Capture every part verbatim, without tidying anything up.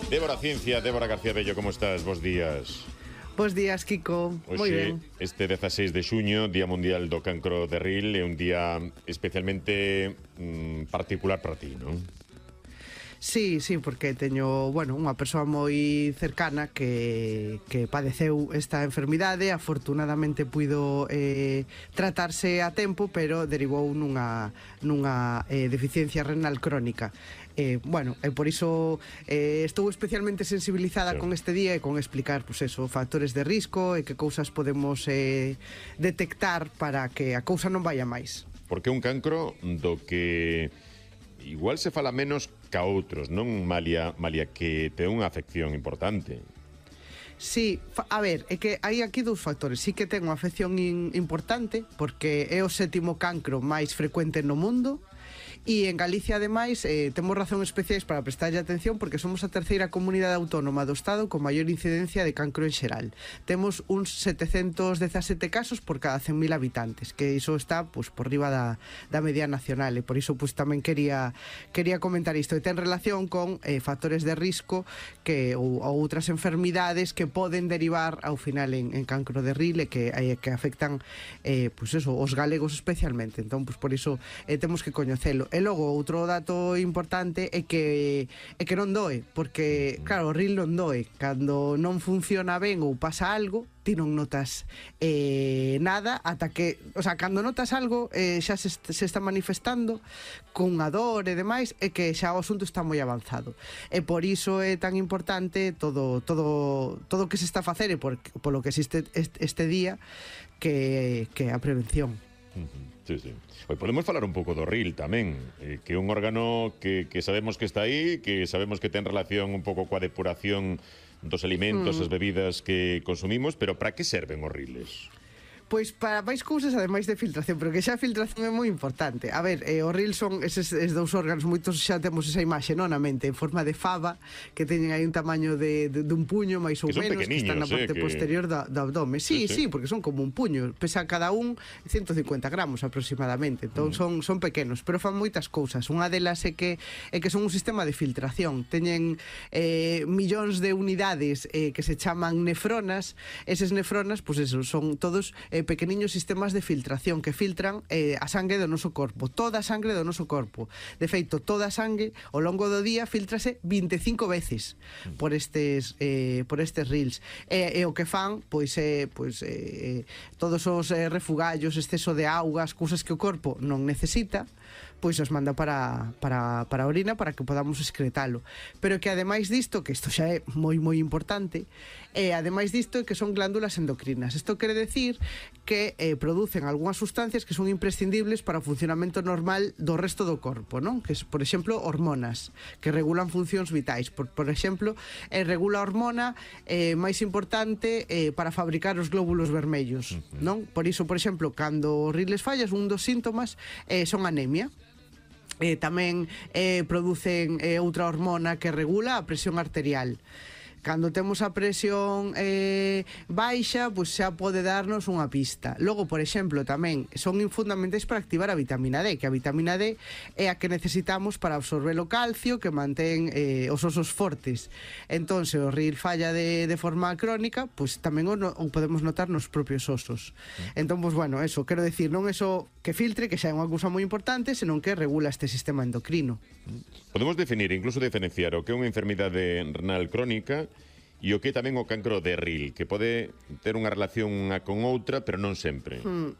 Débora Ciencia, Débora García Bello, como estás? Bos días. Bos días, Kiko. Moi ben. Este dezaseis de xuño, Día Mundial do Cancro de Ril, é un día especialmente mm, particular para ti, non? Sí, sí, porque teño, bueno, unha persoa moi cercana que, que padeceu esta enfermidade. Afortunadamente puido eh, tratarse a tempo, pero derivou nunha, nunha eh, deficiencia renal crónica. Eh, bueno, e por iso eh, estou especialmente sensibilizada sí. con este día e con explicar, pues eso, factores de risco e que cousas podemos eh, detectar para que a cousa non vaya máis. Porque un cancro do que igual se fala menos ca outros, non, Malia, Malia, que ten unha afección importante. Sí, a ver, é que hai aquí dous factores. Sí que ten unha afección in, importante, porque é o sétimo cancro máis frecuente no mundo. E en Galicia, ademais, eh, temos razóns especiais para prestarlle atención porque somos a terceira comunidade autónoma do Estado con maior incidencia de cancro en xeral. Temos uns setecentos dezasete casos por cada cen mil habitantes, que iso está pues, por riba da, da media nacional, e por iso pues, tamén quería, quería comentar isto. E ten relación con eh, factores de risco que, ou, ou outras enfermidades que poden derivar ao final en, en cancro de ril e que, eh, que afectan eh, pues eso, os galegos especialmente. Entón, pues, por iso eh, temos que coñecelo. E logo, outro dato importante é que é que non doe, porque, claro, o ril non doe. Cando non funciona ben ou pasa algo, ti non notas eh, nada, ata que, o sea, cando notas algo, eh, xa se, se está manifestando con unha dor e demais, é que xa o asunto está moi avanzado. E por iso é tan importante todo todo todo o que se está a facer e por, polo que existe este, este día, que, que a prevención. Sí, sí. Hoy podemos falar un pouco do ril tamén, eh, que é un órgano que, que sabemos que está aí, que sabemos que ten relación un pouco coa depuración dos alimentos, mm. as bebidas que consumimos, pero para que serven os riles? Pois para máis cousas ademais de filtración, pero que xa a filtración é moi importante. A ver, eh, o ril son eses, eses dous órganos, moitos xa temos esa imaxe, non, na mente, en forma de fava, que teñen aí un tamaño de, de, de un puño máis ou menos, que están na parte eh, que... posterior do, do abdome. Sí, sí, sí, porque son como un puño, pesa cada un ciento cincuenta gramos aproximadamente, entón mm. son, son pequenos, pero fan moitas cousas. Unha delas é que, é que son un sistema de filtración, teñen eh, millóns de unidades eh, que se chaman nefronas. Eses nefronas, pois pues eso, son todos eh, pequeniños sistemas de filtración que filtran eh, a sangre do noso corpo, toda a sangre do noso corpo. De feito, toda a sangre ao longo do día filtrase vinte e cinco veces por estes eh, por estes rils. E, e o que fan, pois é pois, eh, todos os eh, refugallos, exceso de augas, cousas que o corpo non necesita, pois os manda para, para, para a orina para que podamos excretalo. Pero que ademais disto, que isto xa é moi moi importante, e ademais disto é que son glándulas endocrinas. Isto quere decir que eh, producen algunhas sustancias que son imprescindibles para o funcionamento normal do resto do corpo, non? Que, por exemplo, hormonas que regulan funcións vitais. Por, por exemplo, eh, regula a hormona eh, máis importante eh, para fabricar os glóbulos vermellos, non? Por iso, por exemplo, cando os riles fallas, un dos síntomas eh, son anemia. Eh, tamén eh, producen eh, outra hormona que regula a presión arterial. Cando temos a presión eh, baixa, pois xa pode darnos unha pista. Logo, por exemplo, tamén son fundamentais para activar a vitamina D, que a vitamina D é a que necesitamos para absorber o calcio que mantén eh, os osos fortes. Entón, se o ril falla de, de forma crónica, pois tamén o, no, o podemos notar nos propios osos. Entón, pois, bueno, eso, quero decir, non é só que filtre, que xa é unha cousa moi importante, senón que regula este sistema endocrino. Podemos definir, incluso diferenciar o que é unha enfermidade renal crónica e o que é tamén o cancro de ril, que pode ter unha relación unha con outra, pero non sempre. Hmm.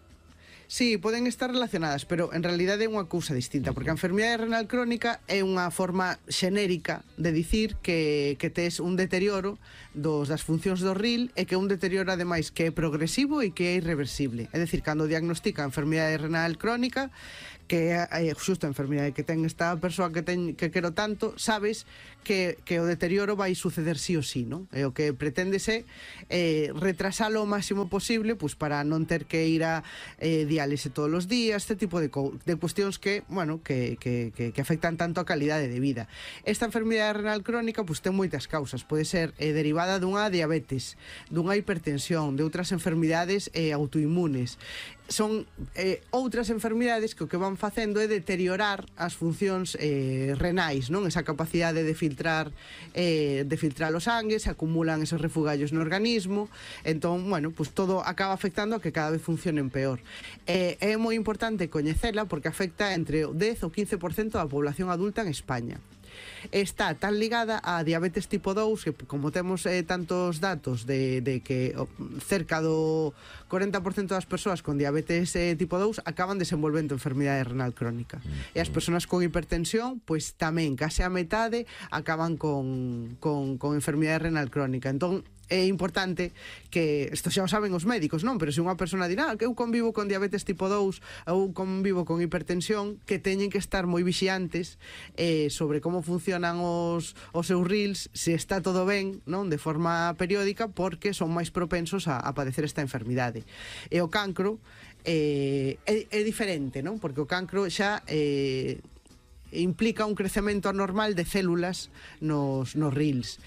Sí, poden estar relacionadas, pero en realidade é unha cousa distinta, porque a enfermidade renal crónica é unha forma xenérica de dicir que, que tes un deterioro dos, das funcións do ril, e que é un deterioro ademais que é progresivo e que é irreversible. É dicir, cando diagnostica a enfermidade renal crónica, que é xusto a enfermidade que ten esta persoa que ten que quero tanto, sabes que, que o deterioro vai suceder sí ou sí, non? E o que pretendese eh, retrasalo o máximo posible, pues, para non ter que ir a eh, diálise todos os días, este tipo de, de cuestións que, bueno, que, que, que, que afectan tanto a calidade de vida. Esta enfermidade renal crónica, pues, ten moitas causas. Pode ser eh, derivada dunha diabetes, dunha hipertensión, de outras enfermidades eh, autoinmunes. son eh, outras enfermidades que o que van facendo é deteriorar as funcións eh, renais, non? Esa capacidade de filtrar eh, de filtrar os sangues, se acumulan esos refugallos no organismo, entón, bueno, pues todo acaba afectando a que cada vez funcionen peor. Eh, é moi importante coñecela porque afecta entre o dez ou quince por cento da población adulta en España. Está tan ligada a diabetes tipo dous que, como temos eh, tantos datos de, de que oh, cerca do cuarenta por cento das persoas con diabetes eh, tipo dous acaban desenvolvendo enfermidade renal crónica. Mm-hmm. E as persoas con hipertensión, pois tamén, case a metade, acaban con, con, con enfermidade renal crónica. Entón, é importante que, isto xa o saben os médicos, non? Pero se unha persona dirá que eu convivo con diabetes tipo dous ou convivo con hipertensión, que teñen que estar moi vixiantes eh, sobre como funcionan os, os seus rils, se está todo ben, non? De forma periódica, porque son máis propensos a, a padecer esta enfermidade. E o cancro eh, é, é diferente, non? Porque o cancro xa eh, implica un crecemento anormal de células nos, nos rils.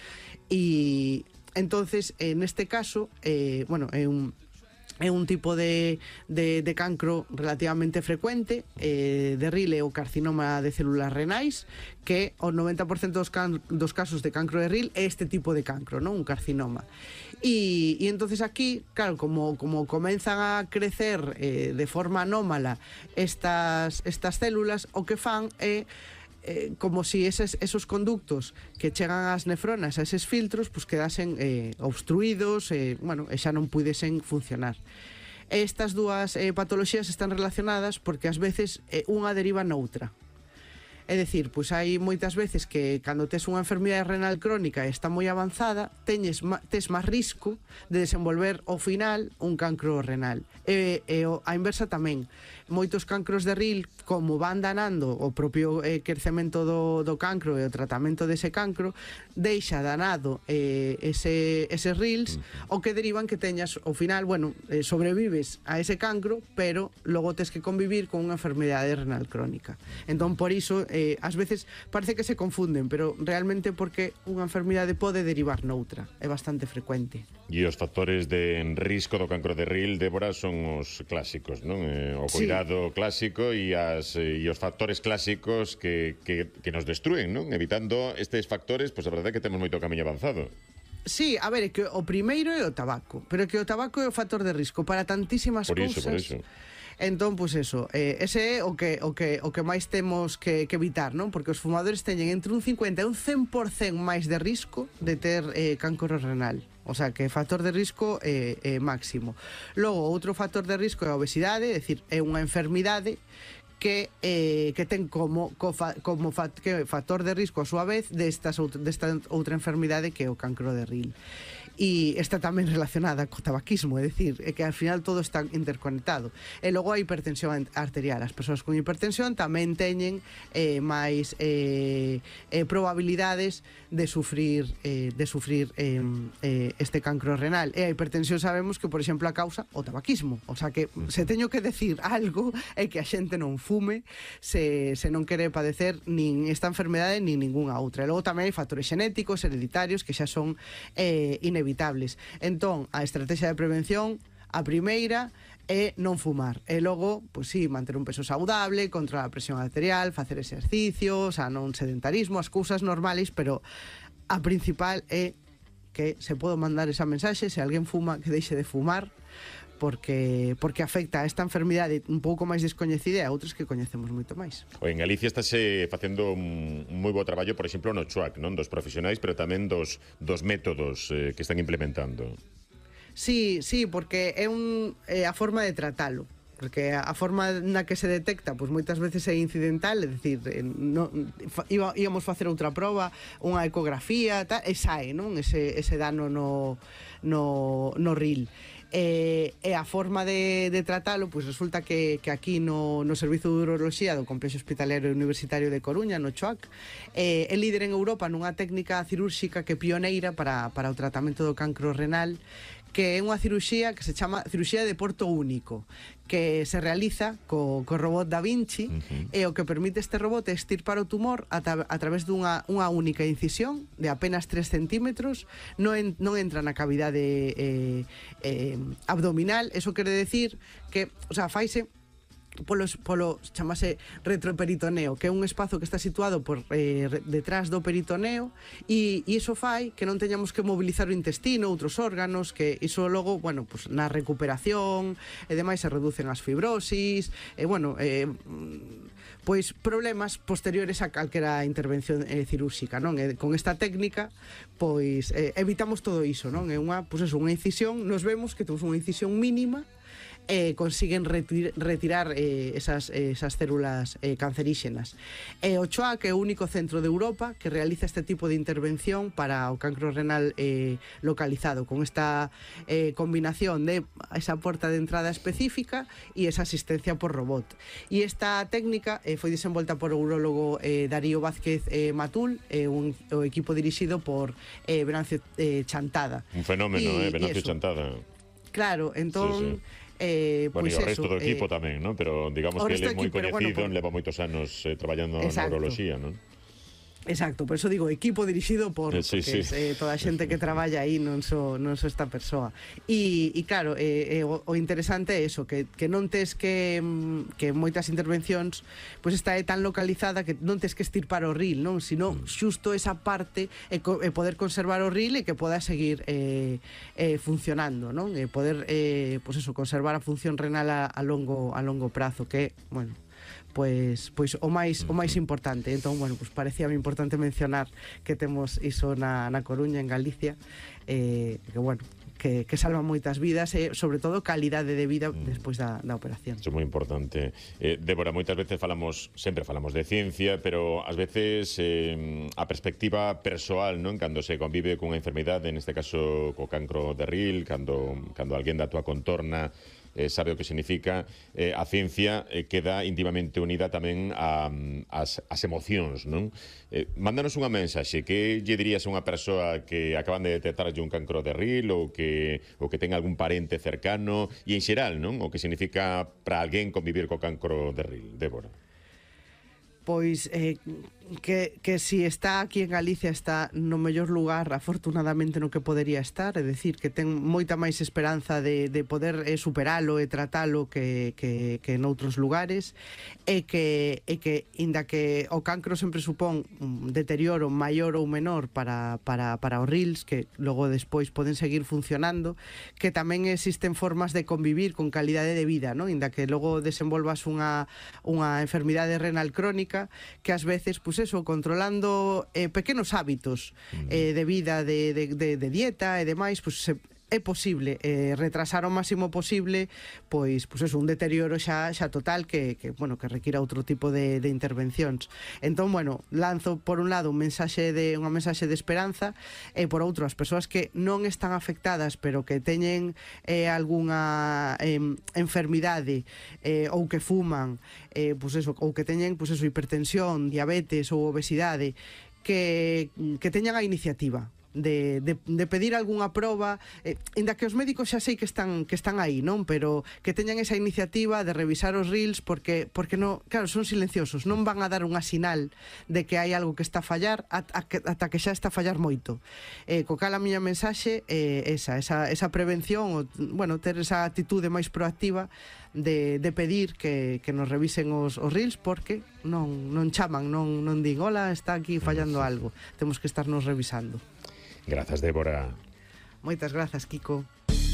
E entonces, en este caso, eh, bueno, é un é un tipo de, de, de cancro relativamente frecuente eh, de ril é o carcinoma de células renais, que o noventa por cento dos, can, dos casos de cancro de ril é este tipo de cancro, non? Un carcinoma. E, e entonces aquí, claro, como, como comenzan a crecer eh, de forma anómala estas, estas células, o que fan é Eh, como si eses, esos conductos que chegan ás nefronas, a eses filtros, pues quedasen eh, obstruídos, eh, bueno, e xa non pudesen funcionar. Estas dúas eh, patoloxías están relacionadas porque ás veces eh, unha deriva noutra. É dicir, pois hai moitas veces que cando tes unha enfermidade renal crónica e está moi avanzada, teñes tes máis risco de desenvolver ao final un cancro renal. E, e a inversa tamén. Moitos cancros de ril, como van danando o propio eh, crecemento do, do cancro e o tratamento dese cancro, deixa danado eh, ese, ese rils, o que derivan que teñas, ao final, bueno, eh, sobrevives a ese cancro, pero logo tes que convivir con unha enfermidade renal crónica. Entón, por iso, eh, ás veces parece que se confunden, pero realmente porque unha enfermidade pode derivar noutra. É bastante frecuente. E os factores de risco do cancro de ril, Débora, son os clásicos, non? Eh, o cuidado sí. clásico e, as, e os factores clásicos que, que, que nos destruen, non? Evitando estes factores, pois pues, a verdade é que temos moito camiño avanzado. Sí, a ver, é que o primeiro é o tabaco, pero é que o tabaco é o factor de risco para tantísimas por cousas. Por iso, por iso. Entón, pois pues eso, eh, ese é o que, o que, o que máis temos que, que evitar, non? Porque os fumadores teñen entre un cincuenta e un cen por cento máis de risco de ter eh, cancro renal. O sea, que factor de risco é, é máximo. Logo, outro factor de risco é a obesidade, é dicir, é unha enfermidade que, eh, que ten como, como fa, que factor de risco a súa vez destas, desta outra enfermidade que é o cancro de ril. E está tamén relacionada co tabaquismo, é dicir, é que al final todo está interconectado. E logo a hipertensión arterial. As persoas con hipertensión tamén teñen eh, máis eh, eh, probabilidades de sufrir eh, de sufrir eh, eh, este cancro renal. E a hipertensión sabemos que, por exemplo, a causa o tabaquismo. O sea que se teño que decir algo é que a xente non fume se, se non quere padecer nin esta enfermedade nin ningunha outra. E logo tamén hai factores xenéticos, hereditarios, que xa son eh, inevitables. Entón, a estrategia de prevención, a primeira é non fumar. E logo, pois sí, manter un peso saudable, controlar a presión arterial, facer exercicio, o sea, non sedentarismo, as cousas normales, pero a principal é que se pode mandar esa mensaxe, se alguén fuma, que deixe de fumar, porque porque afecta a esta enfermidade un pouco máis descoñecida e a outras que coñecemos moito máis. O en Galicia estáse facendo un moi bo traballo, por exemplo, no CHUAC, non? Dos profesionais, pero tamén dos, dos métodos eh, que están implementando. Sí, sí, porque é un é a forma de tratalo. Porque a forma na que se detecta, pois moitas veces é incidental, é dicir, no, íbamos facer outra proba, unha ecografía, tal, e sae, non? Ese, ese dano no, no, no ril. E, e a forma de, de tratalo, pois resulta que, que aquí no, no Servizo de Uroloxía do Complexo Hospitalario Universitario de Coruña, no CHUAC, eh, é líder en Europa nunha técnica cirúrxica que é pioneira para, para o tratamento do cancro renal, que é unha ciruxía que se chama ciruxía de porto único, que se realiza co, co robot Da Vinci, uh-huh. e o que permite este robot é extirpar o tumor a, ta, a través dunha unha única incisión de apenas tres centímetros, non, en, non entra na cavidade eh, eh, abdominal. Eso quere decir que, o sea, faise polo, polo chamase retroperitoneo, que é un espazo que está situado por eh, detrás do peritoneo, e, e iso fai que non teñamos que mobilizar o intestino, outros órganos, que iso logo, bueno, pues, na recuperación e demais se reducen as fibrosis, e bueno, eh, pois problemas posteriores a calquera intervención eh, cirúrxica, non? E con esta técnica, pois eh, evitamos todo iso, non? É unha, pois eso, unha incisión, nos vemos que temos unha incisión mínima, eh, consiguen retir, retirar eh, esas, eh, esas células eh, canceríxenas. E o CHOA, que é o único centro de Europa que realiza este tipo de intervención para o cancro renal eh, localizado, con esta eh, combinación de esa porta de entrada específica e esa asistencia por robot. E esta técnica eh, foi desenvolta por o urólogo eh, Darío Vázquez eh, Matul, eh, un, o equipo dirixido por eh, Venancio eh, Chantada. Un fenómeno, y, eh, Venancio Chantada. Claro, entón... Sí, sí. Eh, bueno, pues e o resto eso, do equipo eh, tamén, ¿no? Pero digamos que ele é moi coñecido, bueno, leva moitos anos eh, traballando na neuroloxía, ¿no? Exacto, por eso digo equipo dirixido por eh, sí, sí. Es, eh, toda a xente que traballa aí, non só non só esta persoa. E, e claro, eh, eh, o, o interesante é eso, que, que non tes que que moitas intervencións pois pues está é tan localizada que non tes que estirpar o ril, non? Sino mm. xusto esa parte e, co, e poder conservar o ril e que poda seguir eh, eh, funcionando, non? E poder eh, pois pues eso, conservar a función renal a, a longo a longo prazo, que, bueno, pois pois o máis o máis importante. Entón, bueno, pois parecíame importante mencionar que temos iso na, na Coruña, en Galicia, eh, que, bueno, que, que salva moitas vidas e, sobre todo, calidade de vida despois da, da operación. Iso é moi importante. Eh, Débora, moitas veces falamos, sempre falamos de ciencia, pero ás veces eh, a perspectiva persoal, non? Cando se convive cunha enfermidade, neste caso co cancro de ril, cando, cando alguén da túa contorna Eh, sabe o que significa, eh, a ciencia eh, queda íntimamente unida tamén a, as, as emocións, non? Eh, mándanos unha mensaxe, que lle dirías a unha persoa que acaban de detectarlle un cancro de ril ou que, ou que ten algún parente cercano, e en xeral, non? O que significa para alguén convivir co cancro de ril, Débora? Pois eh, que, que si está aquí en Galicia está no mellor lugar, afortunadamente, no que podería estar, é dicir, que ten moita máis esperanza de, de poder eh, superalo e tratalo que, que, que noutros lugares, e que, e que inda que o cancro sempre supón un deterioro maior ou menor para, para, para os rils, que logo despois poden seguir funcionando, que tamén existen formas de convivir con calidade de vida, non? Inda que logo desenvolvas unha, unha enfermidade renal crónica, que ás veces, pues eso, controlando eh, pequenos hábitos eh, de vida, de, de, de, de dieta e demais, pues se, é posible eh, retrasar o máximo posible pois, pois eso, un deterioro xa, xa total que, que, bueno, que requira outro tipo de, de intervencións. Entón, bueno, lanzo por un lado un mensaxe de, unha mensaxe de esperanza, e por outro, as persoas que non están afectadas pero que teñen eh, algunha eh, enfermidade eh, ou que fuman, eh, pois eso, ou que teñen pois eso, hipertensión, diabetes ou obesidade, que, que teñan a iniciativa De, de, de pedir algunha proba, eh, ainda que os médicos xa sei que están que están aí, non? Pero que teñan esa iniciativa de revisar os reels, porque porque no, claro, son silenciosos, non van a dar unha sinal de que hai algo que está a fallar ata que, ata que xa está a fallar moito. Eh, co cal a miña mensaxe é eh, esa, esa, esa prevención, o, bueno, ter esa atitude máis proactiva de, de pedir que, que nos revisen os, os reels, porque non, non chaman, non, non din, hola, está aquí fallando algo, temos que estarnos revisando. Grazas, Débora. Moitas grazas, Kiko.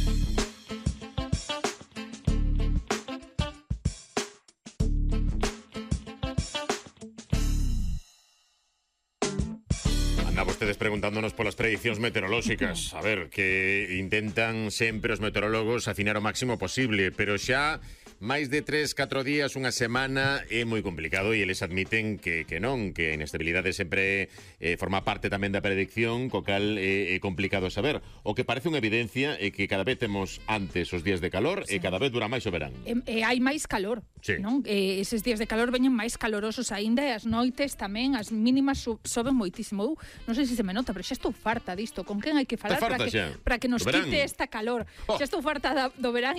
Anda vostedes preguntándonos polas prediccións meteorolóxicas. A ver, que intentan sempre os meteorólogos afinar o máximo posible, pero xa máis de tres, catro días, unha semana é moi complicado e eles admiten que, que non, que a inestabilidade sempre eh, forma parte tamén da predicción, co cal é, é complicado saber. O que parece unha evidencia é que cada vez temos antes os días de calor sí. e cada vez dura máis o verán. E, e hai máis calor, sí. non? E eses días de calor veñen máis calorosos aínda e as noites tamén, as mínimas soben moitísimo. Eu non sei se se me nota, pero xa estou farta disto. Con quen hai que falar para que, para que nos quite esta calor? Oh. Xa estou farta da, do verán